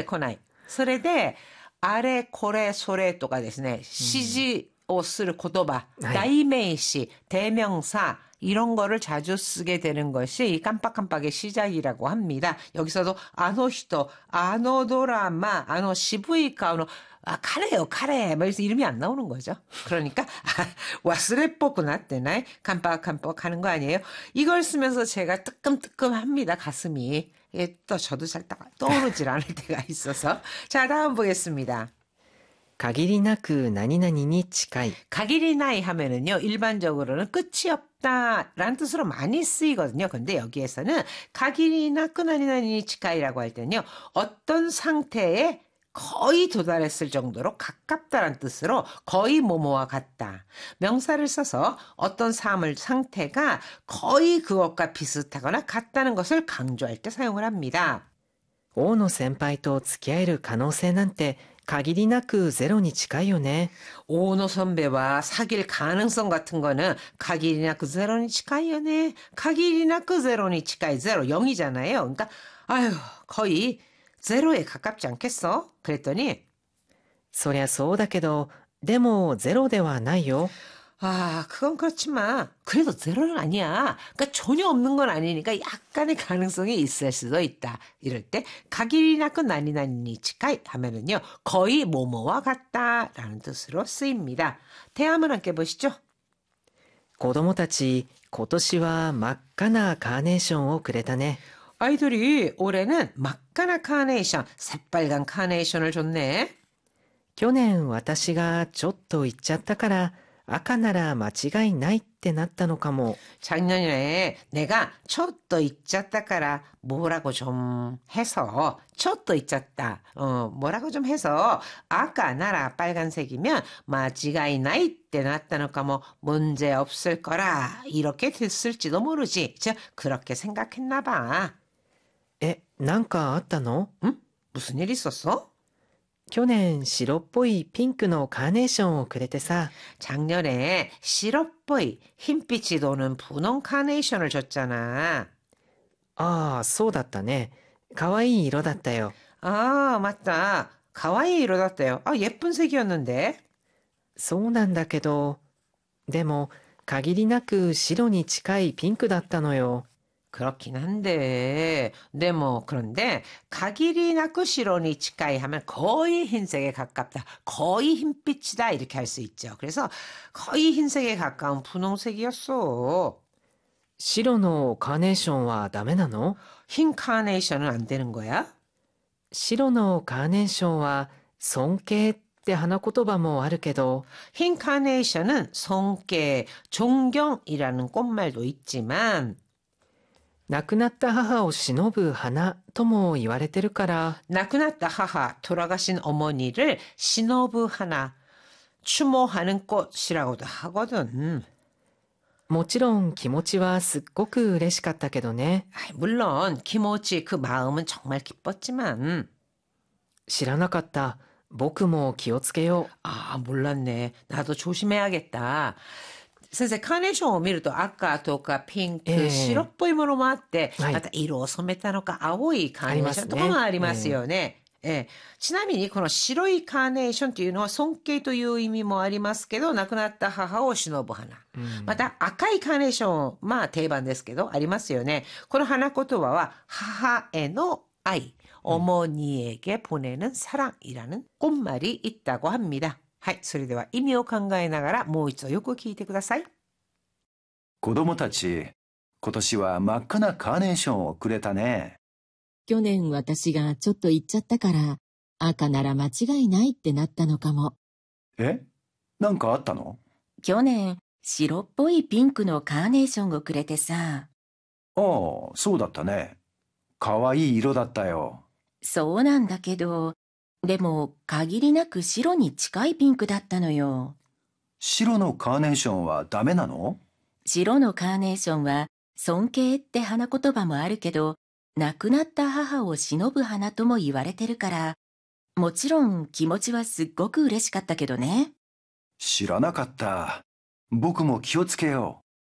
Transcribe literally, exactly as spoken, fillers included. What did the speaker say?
こない。それで、あれ、これ、それとかですね、指示をする言葉、代名詞、대명사 이런 거를 자주 쓰게 되는 것이 이 깜빡깜빡의 시작이라고 합니다. 여기서도 아노히토, 아노 드라마, 아노 시부이카, 아노 아, 카레요, 카레. 뭐, 그래서 이름이 안 나오는 거죠. 그러니까, 아, 와스레뽀구나, 때나이? 깜빡깜빡 하는 거 아니에요? 이걸 쓰면서 제가 뜨끔뜨끔 합니다, 가슴이. 이게 또 저도 잘 떠오르질 않을 때가 있어서. 자, 다음 보겠습니다. 限りなく何々に近い. 가길이 나이 하면은요, 일반적으로는 끝이 없다 라는 뜻으로 많이 쓰이거든요. 근데 여기에서는 가길이나 끄나니나니 치카이라고 할 때는요, 어떤 상태에 거의 도달했을 정도로 가깝다라는 뜻으로 거의 뭐뭐와 같다. 명사를 써서 어떤 사물 상태가 거의 그것과 비슷하거나 같다는 것을 강조할 때 사용을 합니다. 大野先輩と付き合える可能性なんて限りなくゼロに近いよね. 오노 선배와 사귈 가능성 같은 거는 가길이나 그 제로니 치카이요네. 가길이나 그 제로니 치카이. 제로 영이잖아요. 그러니까 아유 거의 제로에 가깝지 않겠어? 그랬더니 そりゃそうだけどでもゼロではないよ. 아, 그건 그렇지만 그래도 제로는 아니야. 그러니까 전혀 없는 건 아니니까 약간의 가능성이 있을 수도 있다. 이럴 때 가길이나 그 나니나니 치카이 하면은요, 거의 뭐뭐와 같다라는 뜻으로 쓰입니다. 대화문 함께 보시죠. 子供たち今年は真っ赤なカーネーションをくれたね. 아이들이 올해는 막가나 카네이션, 새빨간 카네이션을 줬네. 去年私がちょっと言っちゃったから赤なら間違いないってなったのかも. 작년에 내가 쳤또 잊었다 까라 뭐라고 좀 해서 쳤또 잊었다. 어, 뭐라고 좀 해서 아까 나라 빨간색이면 마지가이 나이 때 났다니까 뭐 문제 없을 거라 이렇게 됐을지도 모르지. 저 그렇게 생각했나 봐. え、なんかあったの? 응? 무슨 일 있었어? 去年白っぽいピンクのカーネーションをくれてさ. 작년에 시럽보이 흰빛이 도는 분홍 카네이션을 줬잖아. 아, そうだったね. かわいい色だったよ. 아, 맞다. 가와이 이로다떼요. 아, 예쁜 색이었는데. そうなんだけど、でも限りなく白に近いピンクだったのよ. 그렇긴 한데, 네, 뭐, 그런데, 가길이 나쿠시로니 치카이 하면 거의 흰색에 가깝다. 거의 흰빛이다. 이렇게 할 수 있죠. 그래서 거의 흰색에 가까운 분홍색이었어. 白のカーネーションはダメなの? 흰 카네이션은 안 되는 거야? 白のカーネーションは尊敬って花言葉もあるけど, 흰 카네이션은 성께, 존경이라는 꽃말도 있지만, 亡くなった母を偲ぶ花とも言われてるから. 나쿠나타 하하, 돌아가신 어머니를 시노부 하나, 추모하는 꽃이라고도 하거든. もちろん気持ちはすっごく嬉しかったけどね. 물론 기모치 그 마음은 정말 기뻤지만. 知らなかった. 僕も気をつけよう. 아, 몰랐네. 나도 조심해야겠다. 선생 카네이션を見ると赤とかピンク、白っぽいものもあって、また色を染めたのか青いカーネーションとかもありますよね。ええ、ちなみにこの白いカーネーションというのは尊敬という意味もありますけど、亡くなった母を偲ぶ花。また赤いカーネーション、まあ定番ですけどありますよね。この花言葉は母への愛、어머니에게 보내는 사랑이라는 꽃말이 있다고 합니다. はい、それでは意味を考えながらもう一度よく聞いてください。 子供たち、今年は真っ赤なカーネーションをくれたね。 去年私がちょっと言っちゃったから赤なら間違いないってなったのかも。 え？なんかあったの？ 去年白っぽいピンクのカーネーションをくれてさ。 ああ、そうだったね。かわいい色だったよ。 そうなんだけど、でも限りなく白に近いピンクだったのよ。 白のカーネーションはダメなの？ 白のカーネーションは尊敬って花言葉もあるけど、亡くなった母を偲ぶ花とも言われてるから、もちろん気持ちはすっごく嬉しかったけどね。 知らなかった。僕も気をつけよう。